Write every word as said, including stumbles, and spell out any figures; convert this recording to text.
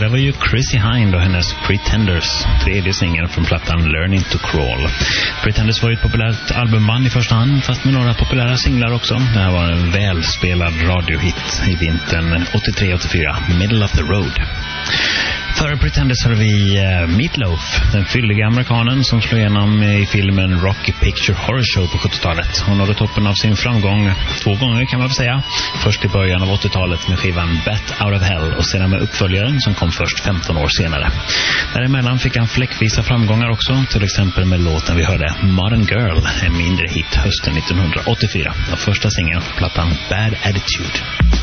det var ju Chrissie Hynde och hennes Pretenders, tredje singeln från plattan Learning to Crawl. Pretenders var ju ett populärt albumband i första hand, fast med några populära singlar också. Det här var en välspelad radiohit i vintern åttiotre åttiofyra, Middle of the Road. Före Pretenders hade vi uh, Meat Loaf, den fylliga amerikanen som slog igenom i filmen Rocky Picture Horror Show på sjuttiotalet. Hon nådde toppen av sin framgång två gånger kan man väl säga. Först i början av åttiotalet med skivan Bat Out of Hell och sedan med uppföljaren som kom först femton år senare. Däremellan fick han fläckvisa framgångar också, till exempel med låten vi hörde Modern Girl, en mindre hit hösten nittonhundraåttiofyra. Den första singeln på plattan Bad Attitude.